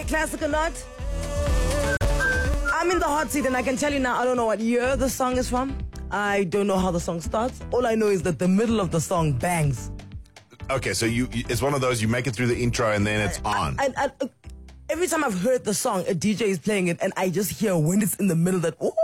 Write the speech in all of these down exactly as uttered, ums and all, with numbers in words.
Classic or not? I'm in the hot seat and I can tell you now, I don't know what year the song is from. I don't know how the song starts. All I know is that the middle of the song bangs. Okay, so you it's one of those, you make it through the intro and then it's on. I, I, I, every time I've heard the song, a D J is playing it and I just hear when it's in the middle that, ooh.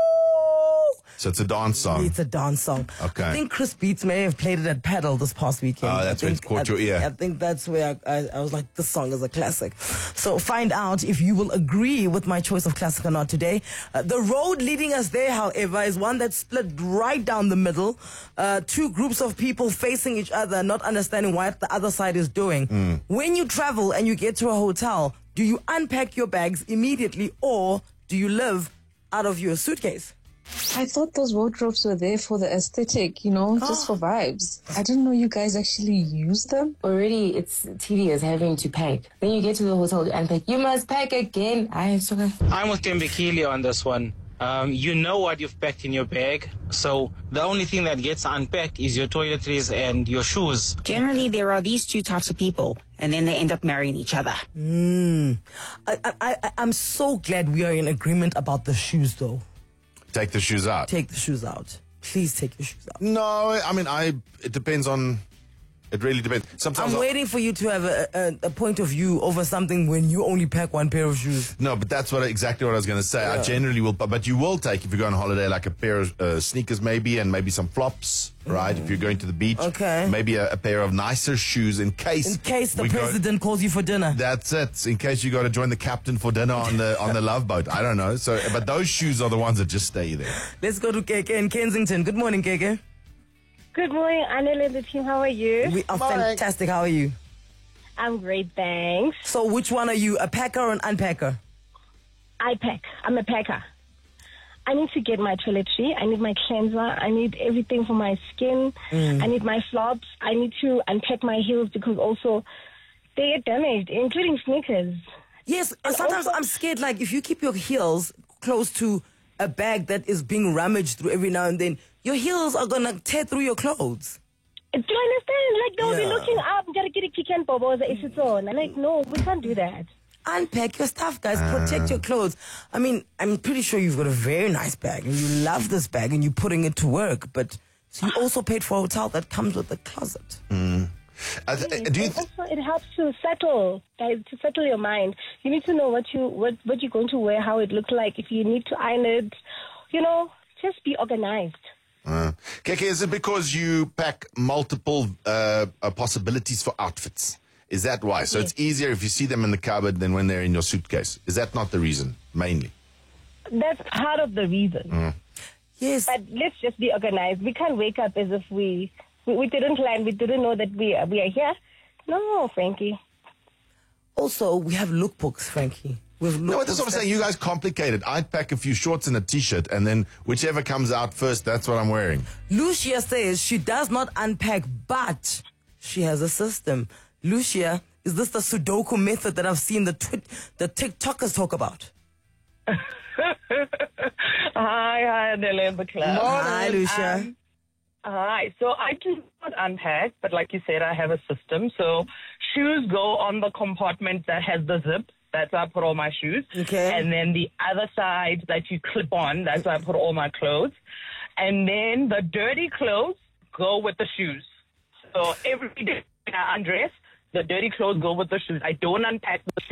So it's a dance song. It's a dance song. Okay. I think Chris Beats may have played it at Paddle this past weekend. Oh, that's I when think, it caught I, your ear. I think that's where I, I, I was like, this song is a classic. So find out if you will agree with my choice of classic or not today. Uh, the road leading us there, however, is one that's split right down the middle. Uh, two groups of people facing each other, not understanding what the other side is doing. Mm. When you travel and you get to a hotel, do you unpack your bags immediately or do you live out of your suitcase? I thought those wardrobes were there for the aesthetic, you know, just for vibes. I didn't know you guys actually use them. Already, it's tedious having to pack. Then you get to the hotel to unpack. You must pack again. I am so good. I'm with Tembekile on this one. Um, you know what you've packed in your bag, so the only thing that gets unpacked is your toiletries and your shoes. Generally, there are these two types of people, and then they end up marrying each other. Mm. I, I, I, I'm so glad we are in agreement about the shoes, though. Take the shoes out. Take the shoes out. Please take your shoes out. No, I mean, I. It depends on. It really depends. Sometimes I'm I'll, waiting for you to have a, a, a point of view over something when you only pack one pair of shoes. No, but that's what exactly what I was going to say. Yeah. I generally will, but, but you will take, if you go on holiday, like a pair of uh, sneakers maybe, and maybe some flops, mm. right? If you're going to the beach, okay, maybe a, a pair of nicer shoes in case in case the president go, calls you for dinner. That's it. In case you got to join the captain for dinner on the on the Love Boat. I don't know. So, but those shoes are the ones that just stay there. Let's go to Keke in Kensington. Good morning, Keke. Good morning, Anil and the team. How are you? We are morning. Fantastic. How are you? I'm great, thanks. So which one are you, a packer or an unpacker? I pack. I'm a packer. I need to get my toiletry. I need my cleanser. I need everything for my skin. Mm. I need my flops. I need to unpack my heels because also they get damaged, including sneakers. Yes, and sometimes also, I'm scared, like, if you keep your heels close to a bag that is being rummaged through every now and then, your heels are going to tear through your clothes. Do you understand? Like, they'll yeah. be looking up, gotta get a kick and bobo, if it's on. I'm like, no, we can't do that. Unpack your stuff, guys. Uh. Protect your clothes. I mean, I'm pretty sure you've got a very nice bag, and you love this bag, and you're putting it to work, but so you also paid for a hotel that comes with a closet. Mm. Uh, th- do you th- also, it helps to settle, guys, to settle your mind. You need to know what, you, what, what you're going to wear, how it looks like, if you need to iron it. You know, just be organized. Uh, Keke, is it because you pack multiple uh, uh, possibilities for outfits? Is that why? So yes. It's easier if you see them in the cupboard than when they're in your suitcase. Is that not the reason, mainly? That's part of the reason. Mm. Yes. But let's just be organized. We can't wake up as if we, we, we didn't plan, we didn't know that we are, we are here. No, Frankie. Also, we have lookbooks, Frankie. No, that's what I'm saying. You guys complicate it. I'd pack a few shorts and a T-shirt, and then whichever comes out first, that's what I'm wearing. Lucia says she does not unpack, but she has a system. Lucia, is this the Sudoku method that I've seen the twi- the TikTokers talk about? Hi, hi, Adele in the club. Hi, Lucia. Um, hi. So I do not unpack, but like you said, I have a system. So shoes go on the compartment that has the zip. That's where I put all my shoes. Okay. And then the other side that you clip on, that's where I put all my clothes. And then the dirty clothes go with the shoes. So every day I undress, the dirty clothes go with the shoes. I don't unpack the shoes.